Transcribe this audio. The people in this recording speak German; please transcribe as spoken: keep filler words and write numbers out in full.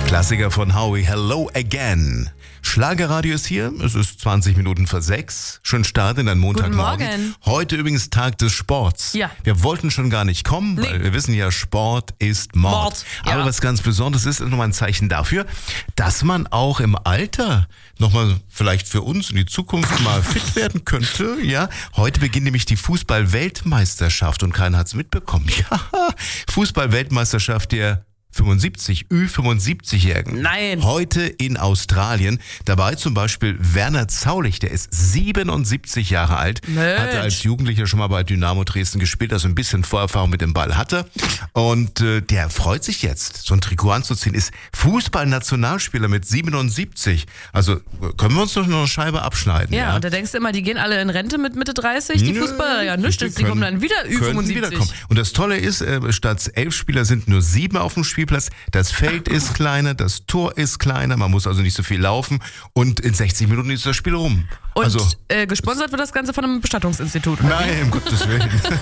Klassiker von Howie, Hello Again. Schlagerradio ist hier, es ist zwanzig Minuten vor sechs. Schönen Start in den Montagmorgen. Guten Morgen. Heute übrigens Tag des Sports. Ja. Wir wollten schon gar nicht kommen, Nee. weil wir wissen ja, Sport ist Mord. Mord, ja. Aber was ganz Besonderes ist, ist nochmal ein Zeichen dafür, dass man auch im Alter nochmal vielleicht für uns in die Zukunft mal fit werden könnte. Ja, heute beginnt nämlich die Fußball-Weltmeisterschaft und keiner hat es mitbekommen. Ja, Fußball-Weltmeisterschaft der fünfundsiebzig, Ü fünfundsiebzig-Jährigen. Nein. Heute in Australien. Dabei zum Beispiel Werner Zaulich, der ist siebenundsiebzig Jahre alt. Mensch. Hatte als Jugendlicher schon mal bei Dynamo Dresden gespielt, also ein bisschen Vorerfahrung mit dem Ball hatte. Und äh, der freut sich jetzt, so ein Trikot anzuziehen. Ist Fußballnationalspieler mit siebenundsiebzig. Also können wir uns doch noch eine Scheibe abschneiden. Ja, Ja, und da denkst du immer, die gehen alle in Rente mit Mitte dreißig, die Nö, Fußballer. Ja, nichts, die können- kommen dann wieder Ü könnten fünfundsiebzig. wiederkommen. Und das Tolle ist, äh, statt elf Spieler sind nur sieben auf dem Spielplatz. Das Feld ist kleiner, das Tor ist kleiner, man muss also nicht so viel laufen. Und in sechzig Minuten ist das Spiel rum. Und also, äh, gesponsert wird das Ganze von einem Bestattungsinstitut. oder wie? nein, um Gottes Willen.